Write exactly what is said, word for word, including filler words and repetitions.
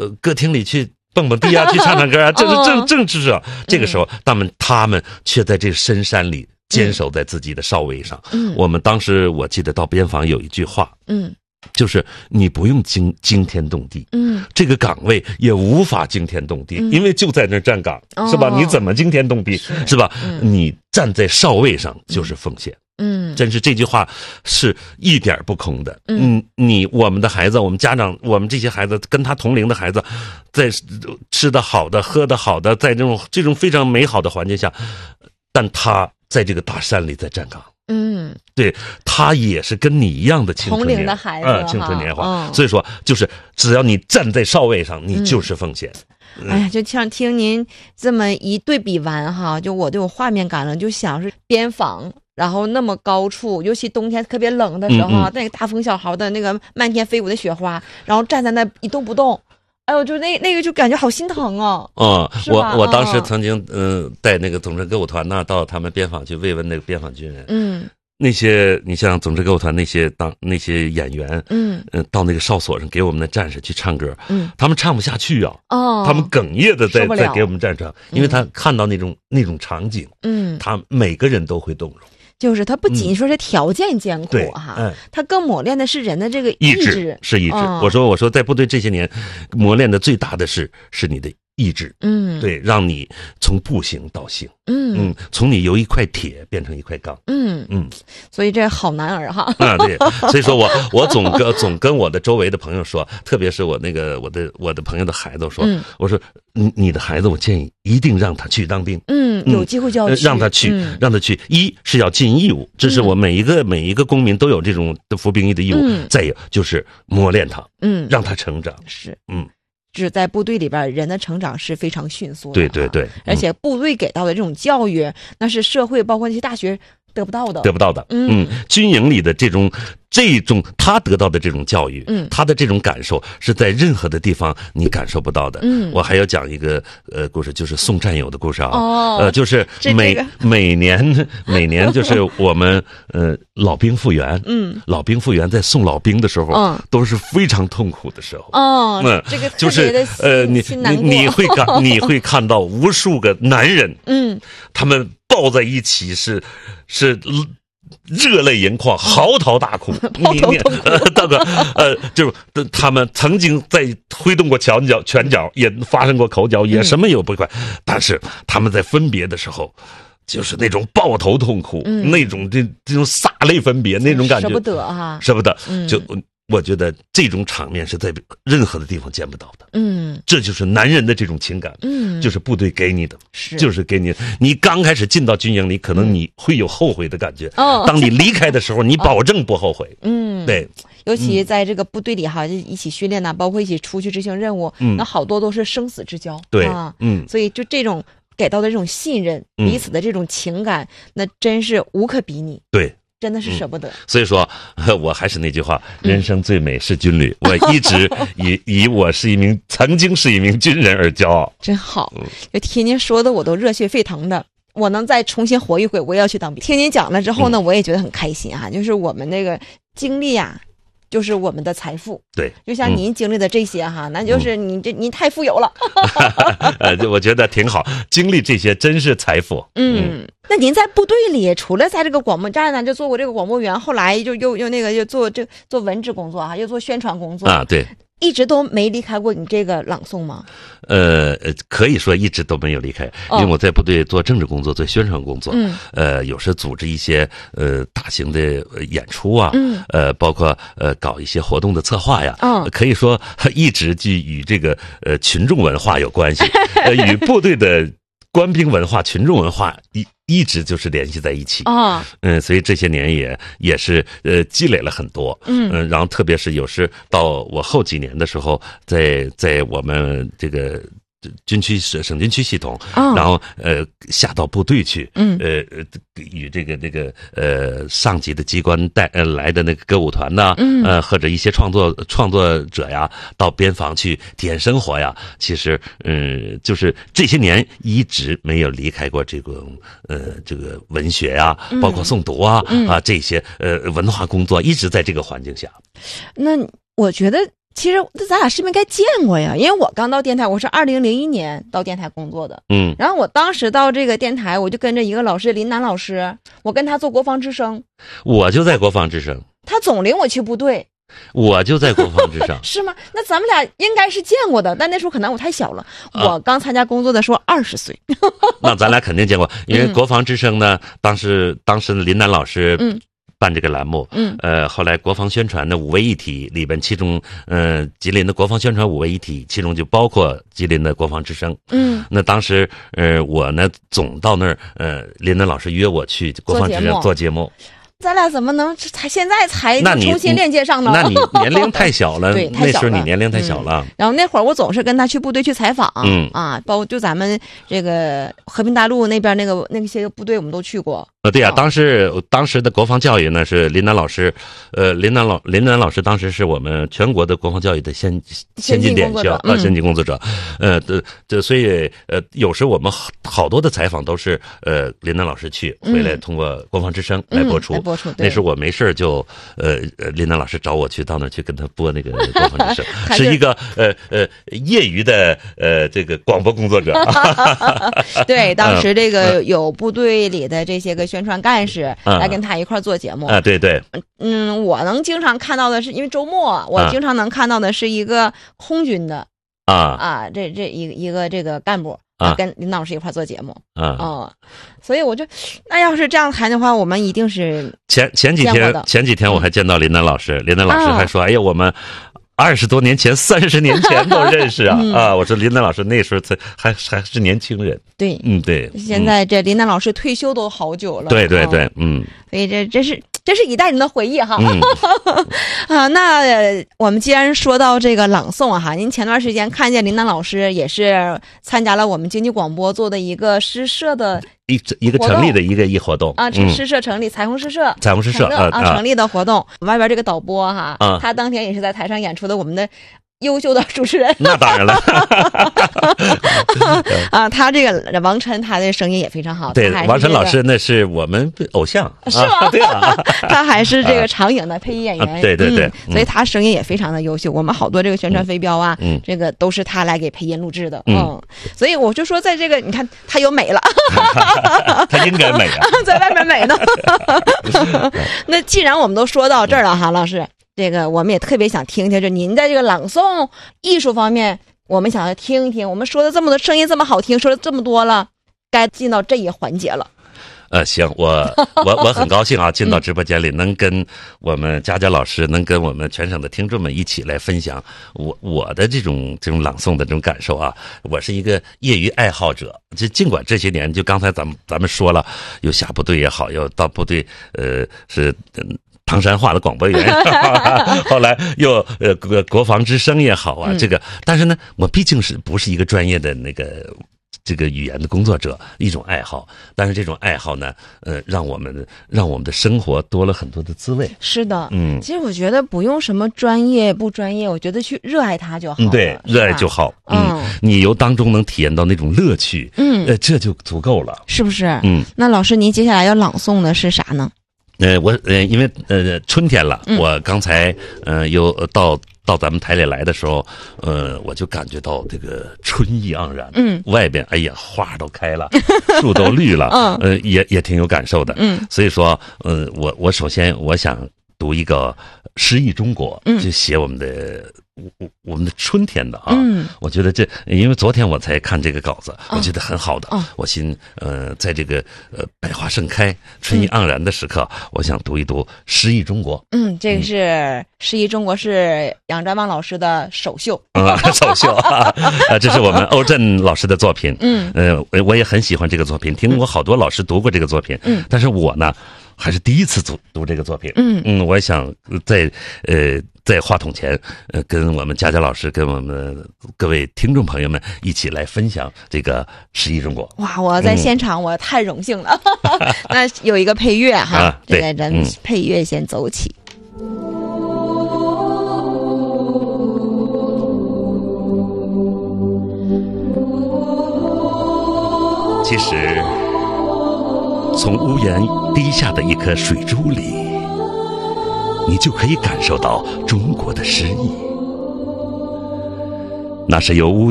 呃歌厅里去蹦蹦迪啊，去唱唱歌啊，这是正正是啊。这个时候，他们他们却在这个深山里坚守在自己的哨位上。嗯，我们当时我记得到边防有一句话，嗯，就是你不用惊惊天动地，嗯，这个岗位也无法惊天动地，嗯、因为就在那站岗，哦、是吧？你怎么惊天动地，是, 是吧、嗯？你站在哨位上就是奉献。嗯，真是这句话是一点不空的。嗯，你我们的孩子，我们家长，我们这些孩子跟他同龄的孩子，在吃的好的、喝的好的，在这种这种非常美好的环境下，但他在这个大山里在站岗。嗯，对，他也是跟你一样的青春年， 同龄的孩子， 呃，青春年华。嗯、所以说，就是只要你站在哨位上，你就是奉献。 嗯、哎呀，就像听您这么一对比完哈，就我都有画面感了，就想是边防。然后那么高处，尤其冬天特别冷的时候啊，嗯嗯那个大风小号的那个漫天飞舞的雪花，然后站在那一动不动，哎呦，就那那个就感觉好心疼啊！ 嗯，我我当时曾经嗯、呃、带那个总政歌舞团呢到他们边防去慰问那个边防军人，嗯，那些你像总政歌舞团那些当那些演员，嗯嗯、呃，到那个哨所上给我们的战士去唱歌，嗯，他们唱不下去啊，哦，他们哽咽的在在给我们战唱，因为他看到那种、嗯、那种场景，嗯，他每个人都会动容。 就是他不仅说是条件艰苦哈，嗯嗯、他更磨练的是人的这个意志， 意志是意志。哦、我说我说，在部队这些年，磨练的最大的是是你的意志，嗯，对，让你从不行到行，嗯嗯，从你由一块铁变成一块钢，嗯嗯， 所以这好男儿哈啊，对，所以说我我总跟总跟我的周围的朋友说，特别是我那个我的我的朋友的孩子说，嗯、我说你你的孩子，我建议一定让他去当兵， 嗯，有机会就要去， 让他去，嗯、让他去，一是要尽义务，这是我每一个、嗯、每一个公民都有这种服兵役的义务，嗯、再有就是磨练他，嗯，让他成长， 是，嗯。只在部队里边，人的成长是非常迅速的。 对对对， 而且部队给到的这种教育，嗯、那是社会包括那些大学得不到的， 得不到的。嗯，嗯军营里的这种这种他得到的这种教育，嗯，他的这种感受是在任何的地方你感受不到的。嗯，我还要讲一个呃故事，就是送战友的故事啊。哦，呃，就是每、这个、每年每年就是我们呃老兵复员，嗯，老兵复员在送老兵的时候，嗯，都是非常痛苦的时候。 哦，嗯，这个就是呃你你你会感你会看到无数个男人，嗯，他们抱在一起是是。热泪盈眶，嚎啕大哭。 嚎啕痛哭。 呃，大哥，呃，就是他们曾经在挥动过拳脚，拳脚也发生过口角，也什么也不快，嗯、但是他们在分别的时候，就是那种抱头痛哭，嗯、那种这这种洒泪分别那种感觉， 舍不得哈， 舍不得，嗯、就。我觉得这种场面是在任何的地方见不到的，嗯，这就是男人的这种情感，嗯，就是部队给你的，是，就是给你。你刚开始进到军营里，可能你会有后悔的感觉，哦，当你离开的时候，你保证不后悔，嗯，对。 尤其在这个部队里哈，就一起训练呐，包括一起出去执行任务，嗯，那好多都是生死之交， 对， 啊， 嗯， 所以就这种给到的这种信任，彼此的这种情感，那真是无可比拟， 对。 真的是舍不得、嗯， 所以说，我还是那句话，人生最美是军旅。嗯、我一直以以我是一名曾经是一名军人而骄傲。 真好，就听您说的，我都热血沸腾的。我能再重新活一回，我也要去当兵。听您讲了之后呢，嗯、我也觉得很开心哈、啊。就是我们那个经历呀、啊。就是我们的财富， 对， 就像您经历的这些哈，嗯、那就是你这您太富有了。 呃，我觉得挺好，经历这些真是财富。 嗯，嗯那您在部队里，除了在这个广播站呢，就做过这个广播员，后来就又又那个又做这做文职工作哈，又做宣传工作啊，对。 一直都没离开过你这个朗诵吗？ 呃，可以说一直都没有离开，因为我在部队做政治工作，做宣传工作，嗯，呃，有时组织一些呃大型的演出啊，嗯，呃，包括呃搞一些活动的策划呀，嗯，可以说一直就与这个呃群众文化有关系，呃，与部队的官兵文化、群众文化一。一直就是联系在一起啊，哦、嗯，所以这些年也也是呃积累了很多，嗯嗯，然后特别是有时到我后几年的时候，在在我们这个军区省省军区系统，哦、然后呃下到部队去，嗯呃与这个这个呃上级的机关带呃来的那个歌舞团呐，嗯呃或者一些创作创作者呀，到边防去体验生活呀，其实嗯就是这些年一直没有离开过这个呃这个文学呀，包括诵读啊、嗯、啊这些呃文化工作一直在这个环境下。 那我觉得其实咱俩是不是应该见过呀？因为我刚到电台，我是二零零一年到电台工作的。 嗯， 然后我当时到这个电台，我就跟着一个老师林楠老师，我跟他做国防之声。 我就在国防之声。 他总领我去部队。 我就在国防之声。 是吗？那咱们俩应该是见过的，但那时候可能我太小了， 啊、 我刚参加工作的时候二十岁。 那咱俩肯定见过，因为国防之声呢，嗯、当时当时林楠老师嗯。办这个栏目， 嗯， 呃，后来国防宣传的五位一体里边，其中，呃，吉林的国防宣传五位一体，其中就包括吉林的国防之声， 嗯， 那当时，呃，我呢总到那儿，呃，林楠老师约我去国防之声做节目。 咱俩怎么能才现在才重新链接上呢？ 那你年龄太小了， 对， 那时候你年龄太小了。 嗯、然后那会儿我总是跟他去部队去采访， 嗯啊，包括就咱们这个和平大陆那边那个那些部队我们都去过。 呃，对呀、啊，当时当时的国防教育呢是林楠老师，呃，林楠老林楠老师当时是我们全国的国防教育的先先进点校啊，先进工作者，呃，这这所以呃，有时我们好好多的采访都是呃林楠老师去回来通过国防之声来播出。 嗯、来播出。 那时候我没事就呃呃林楠老师找我去到那去跟他播那个国防之声，是一个呃呃业余的呃这个广播工作者。 对，当时这个有部队里的这些个宣传干事来跟他一块做节目啊，对对， 嗯，我能经常看到的是，因为周末我经常能看到的是一个空军的啊啊，这这一个一个这个干部啊，跟林老师一块做节目啊，哦，所以我就那要是这样谈的话，我们一定是前前几天前几天我还见到林楠老师，林楠老师还说，哎呀，我们。二十多年前、三十年前都认识啊、嗯、啊！我说林楠老师那时候才还还是年轻人， 对， 嗯对。 现在这林楠老师退休都好久了， 对对对，嗯。 所以这这是这是一代人的回忆哈。嗯、啊，那我们既然说到这个朗诵啊哈，您前段时间看见林楠老师也是参加了我们经济广播做的一个诗社的。 一一个成立的一个一活动啊，诗社成立，彩虹诗社， 彩虹诗社啊啊成立的活动。外边这个导播哈， 啊， 他当天也是在台上演出的，我们的优秀的主持人。 那当然了。 啊，他这个王晨，他的声音也非常好。 对，王晨老师那是我们偶像， 是吗？ 对啊， 他还是这个长影的配音演员。 对对对， 所以他声音也非常的优秀。我们好多这个宣传飞镖啊， 嗯， 这个都是他来给配音录制的。嗯，所以我就说，在这个你看，他又美了。 他应该美啊， 在外面美呢。那既然我们都说到这儿了哈，老师，这个我们也特别想听听，就您在这个朗诵艺术方面，我们想要听一听。我们说的这么多，声音这么好听，说了这么多了，该进到这一环节了。 呃，行，我我我很高兴啊，进到直播间里，能跟我们佳佳老师，能跟我们全省的听众们一起来分享我我的这种这种朗诵的这种感受啊。我是一个业余爱好者，就尽管这些年，就刚才咱们咱们说了，有下部队也好，要到部队，呃，是。嗯唐山话的广播员，后来又呃国国防之声也好啊，这个，但是呢，我毕竟是不是一个专业的那个这个语言的工作者，一种爱好，但是这种爱好呢，呃，让我们让我们的生活多了很多的滋味。 是的， 嗯， 其实我觉得不用什么专业不专业，我觉得去热爱它就好了。 嗯，对，热爱就好。嗯，你由当中能体验到那种乐趣， 嗯， 呃，这就足够了， 是不是？ 嗯， 那老师，您接下来要朗诵的是啥呢？ 呃，我呃，因为呃春天了， 嗯、 我刚才呃又到到咱们台里来的时候，呃，我就感觉到这个春意盎然， 嗯， 外边哎呀花都开了，树都绿了， 嗯， 呃，也也挺有感受的， 嗯， 所以说，呃，我我首先我想读一个诗意中国， 嗯， 就写我们的。我我们的春天的啊， 嗯， 我觉得这，因为昨天我才看这个稿子，我觉得很好的。 哦、 我心呃，在这个呃百花盛开、春意盎然的时刻，嗯、我想读一读《诗意中国》。 嗯，这个是《诗意中国》，是杨占旺老师的首秀啊，首秀啊，呃，这是我们欧震老师的作品。 嗯， 呃，我也很喜欢这个作品，听过好多老师读过这个作品。 嗯， 但是我呢，还是第一次读读这个作品。 嗯嗯，我想在呃。在话筒前，呃，跟我们佳佳老师，跟我们各位听众朋友们一起来分享这个《诗意中国》。 哇，我在现场，嗯、我太荣幸了。那有一个配乐哈， 啊、 这个咱们配乐先走起。嗯、 其实，从屋檐滴下的一颗水珠里。你就可以感受到中国的诗意。 那是由屋